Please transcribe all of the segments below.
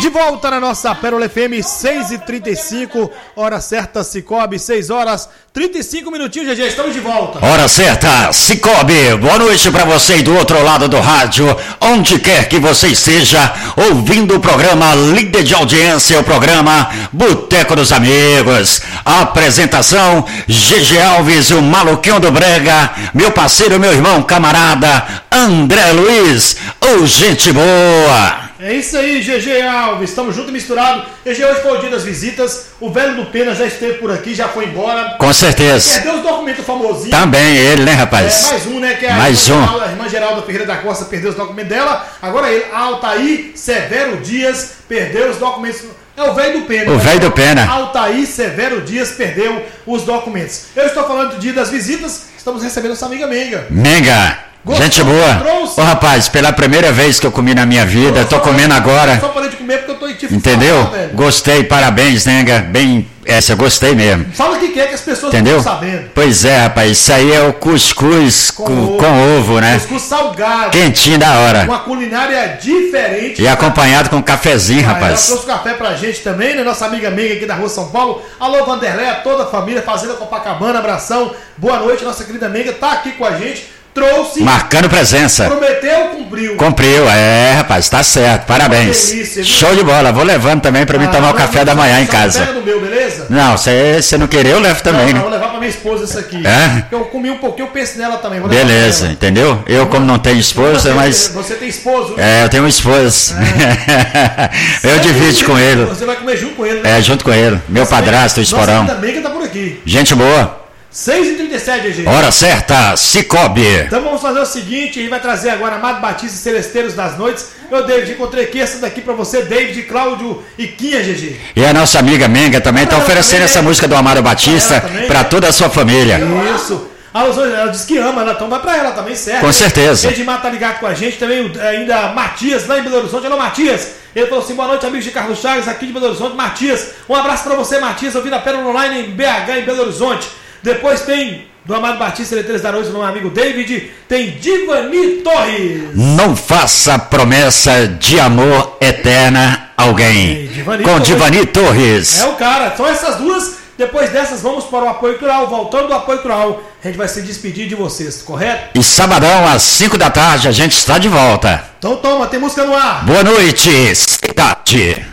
De volta na nossa Pérola FM, 6h35, hora certa, Cicobi, 6 horas 35 minutinhos, GG, estamos de volta. Hora certa, Cicobi, boa noite pra você e do outro lado do rádio, onde quer que você esteja, ouvindo o programa líder de audiência, o programa Boteco dos Amigos. Apresentação, GG Alves, o maluquinho do Brega, meu parceiro, meu irmão, camarada, André Luiz, ô gente boa. É isso aí, GG Alves, estamos juntos e misturados. GG, hoje foi o dia das visitas, o velho do Pena já esteve por aqui, já foi embora. Com certeza. Perdeu os documentos famosinhos. Também ele, né, rapaz? Mais um, né, que é mais a irmã Geralda Ferreira da Costa perdeu os documentos dela. Agora ele, Altair Severo Dias, perdeu os documentos. É o velho do Pena. O velho do Pena. Altair Severo Dias perdeu os documentos. Eu estou falando do dia das visitas, estamos recebendo nossa amiga Menga. Menga. Gostou? Gente boa. Ô rapaz, pela primeira vez que eu comi na minha vida, tô comendo agora. Só parei de comer porque eu tô em tipo. Entendeu? Falar, gostei, parabéns, Nenga. Bem, essa eu gostei mesmo. Fala o que é que as pessoas entendeu? Não estão sabendo. Pois é, rapaz, isso aí é o cuscuz com ovo, né? Cuscuz salgado. Quentinho da hora. Uma culinária diferente. E acompanhado com um cafezinho, rapaz. Ela trouxe café pra gente também, né? Nossa amiga Menga aqui da Rua São Paulo. Alô, Vanderlé, toda a família, Fazenda Copacabana, abração. Boa noite, nossa querida Menga tá aqui com a gente. Trouxe. Marcando presença. Prometeu, cumpriu. Cumpriu, rapaz, tá certo. Parabéns. Delícia, show de bola. Vou levando também pra mim tomar o café da manhã em casa. Pega no meu, beleza? Não, se não querer, eu levo também, né? Vou levar pra minha esposa isso aqui. Eu comi um pouquinho, eu penso nela também. Beleza, entendeu? Eu, como não tenho esposa, mas. Você tem esposo? Eu tenho uma esposa. Eu divido com ele. Você vai comer junto com ele, né? Junto com ele. Meu padrasto, o Esporão. Nossa, também que tá por aqui. Gente boa. 6h37, gente. Hora certa, Cicobi. Então vamos fazer o seguinte, a gente vai trazer agora Amado Batista e Celesteiros das Noites. Eu, David, encontrei aqui essa daqui pra você, David, Cláudio e Quinha, GG. E a nossa amiga Menga também tá oferecendo também, essa música do Amado Batista pra toda a sua família. Isso. Ela disse que ama, então vai pra ela também, certo? Com certeza. Edmar tá ligado com a gente, também ainda Matias, lá em Belo Horizonte. Alô, Matias. Ele falou assim, boa noite, amigos de Carlos Chagas, aqui de Belo Horizonte. Matias, um abraço pra você, Matias, ouvindo a Pérola Online em BH, em Belo Horizonte. Depois tem do Amado Batista, Letreiros da Noite, do meu amigo David, tem Divani Torres. Não faça promessa de amor eterna a alguém. Com Divani Torres. É o cara, são essas duas. Depois dessas, vamos para o Apoio Cultural. Voltando do Apoio Cultural, a gente vai se despedir de vocês, correto? E sabadão, às 5 da tarde, a gente está de volta. Então toma, tem música no ar. Boa noite, cidade.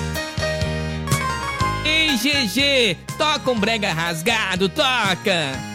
Ei, GG, toca um brega rasgado, toca.